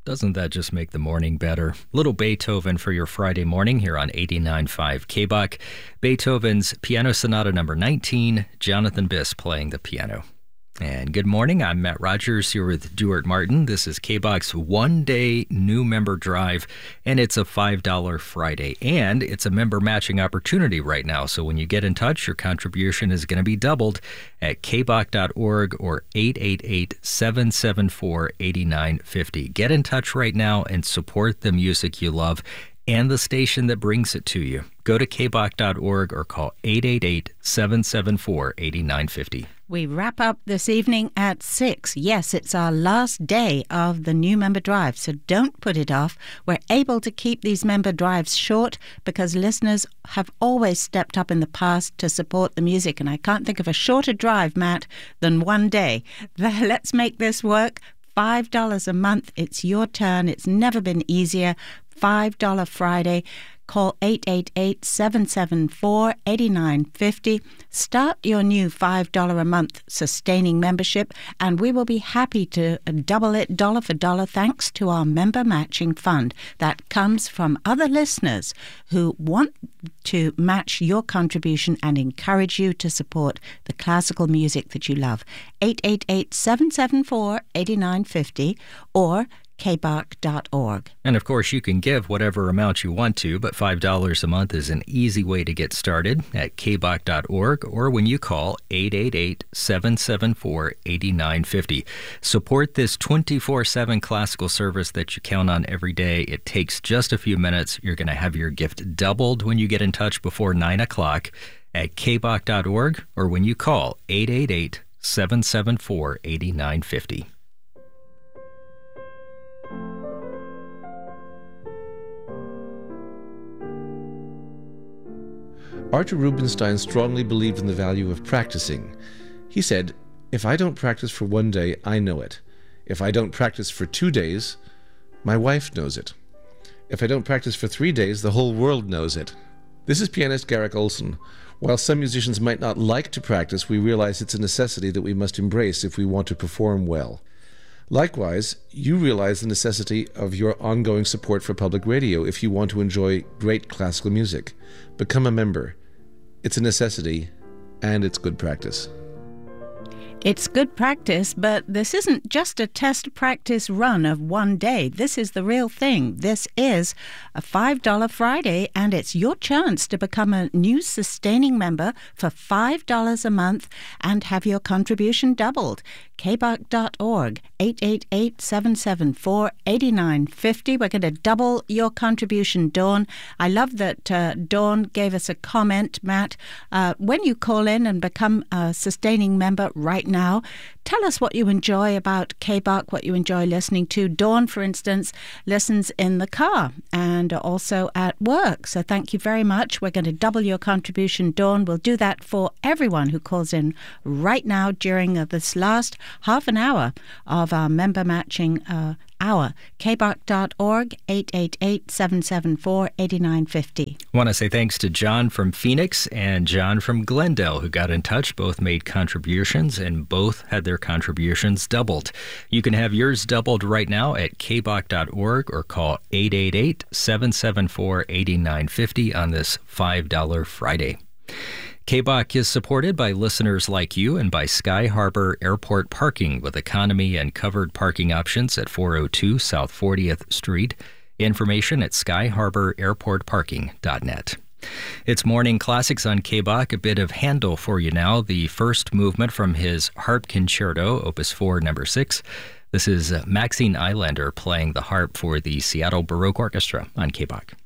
Doesn't that just make the morning better? Little Beethoven for your Friday morning here on 89.5 KBOC. Beethoven's Piano Sonata number 19, Jonathan Biss playing the piano. And good morning, I'm Matt Rogers here with Duart Martin. This is KBOC's one-day new member drive, and it's a $5 Friday. And it's a member matching opportunity right now, so when you get in touch, your contribution is going to be doubled at kboc.org or 888-774-8950. Get in touch right now and support the music you love and the station that brings it to you. Go to kboc.org or call 888-774-8950. We wrap up this evening at 6. Yes, it's our last day of the new member drive, so don't put it off. We're able to keep these member drives short because listeners have always stepped up in the past to support the music, and I can't think of a shorter drive, Matt, than one day. Let's make this work. $5 a month. It's your turn. It's never been easier. $5 Friday. Call 888-774-8950. Start your new $5 a month sustaining membership, and we will be happy to double it dollar for dollar thanks to our member matching fund that comes from other listeners who want to match your contribution and encourage you to support the classical music that you love. 888-774-8950 or kboc.org. And of course, you can give whatever amount you want to, but $5 a month is an easy way to get started at kboc.org or when you call 888-774-8950. Support this 24/7 classical service that you count on every day. It takes just a few minutes. You're going to have your gift doubled when you get in touch before 9 o'clock at kboc.org or when you call 888-774-8950. Arthur Rubinstein strongly believed in the value of practicing. He said, "If I don't practice for one day, I know it. If I don't practice for 2 days, my wife knows it. If I don't practice for 3 days, the whole world knows it." This is pianist Garrick Olson. While some musicians might not like to practice, we realize it's a necessity that we must embrace if we want to perform well. Likewise, you realize the necessity of your ongoing support for public radio if you want to enjoy great classical music. Become a member. It's a necessity, and it's good practice. It's good practice, but this isn't just a test practice run of one day. This is the real thing. This is a $5 Friday, and it's your chance to become a new sustaining member for $5 a month and have your contribution doubled. kboc.org, 888-774-8950. We're going to double your contribution, Dawn. I love that Dawn gave us a comment, Matt. When you call in and become a sustaining member right now, tell us what you enjoy about KBOC, what you enjoy listening to. Dawn, for instance, listens in the car and also at work. So thank you very much. We're going to double your contribution, Dawn. We'll do that for everyone who calls in right now during this last half an hour of our member matching hour. kboc.org, 888-774-8950. I want to say thanks to John from Phoenix and John from Glendale who got in touch. Both made contributions and both had their contributions doubled. You can have yours doubled right now at kboc.org or call 888-774-8950 on this $5 Friday. KBOC is supported by listeners like you and by Sky Harbor Airport Parking with economy and covered parking options at 402 South 40th Street. Information at skyharbor.airportparking.net. It's Morning Classics on KBOC. A bit of Handel for you now. The first movement from his Harp Concerto, Opus 4, number 6. This is Maxine Eilander playing the harp for the Seattle Baroque Orchestra on KBOC.